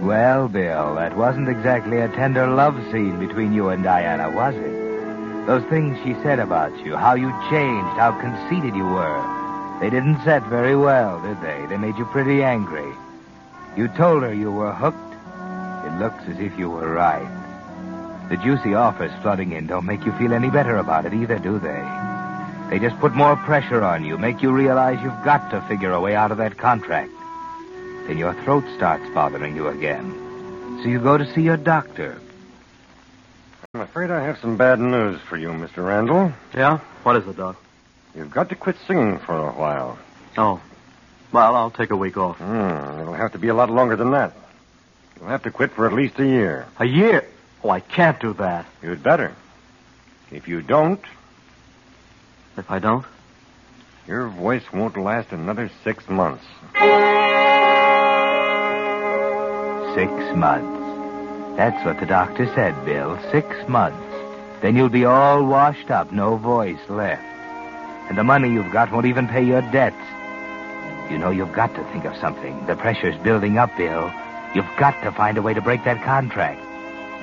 Well, Bill, that wasn't exactly a tender love scene between you and Diana, was it? Those things she said about you, how you changed, how conceited you were, they didn't set very well, did they? They made you pretty angry. You told her you were hooked. It looks as if you were right. The juicy offers flooding in don't make you feel any better about it either, do they? They just put more pressure on you, make you realize you've got to figure a way out of that contract. Then your throat starts bothering you again. So you go to see your doctor. I'm afraid I have some bad news for you, Mr. Randall. Yeah? What is it, Doc? You've got to quit singing for a while. Oh. Well, I'll take a week off. It'll have to be a lot longer than that. You'll have to quit for at least a year. A year? Oh, I can't do that. You'd better. If you don't... If I don't? Your voice won't last another 6 months. 6 months. That's what the doctor said, Bill. 6 months. Then you'll be all washed up, no voice left. And the money you've got won't even pay your debts. You know, you've got to think of something. The pressure's building up, Bill. You've got to find a way to break that contract.